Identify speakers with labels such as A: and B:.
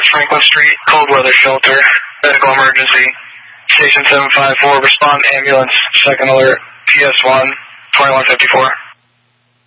A: West Franklin Street, cold weather shelter, medical emergency. Station 754, respond ambulance, second alert, PS1, 2154.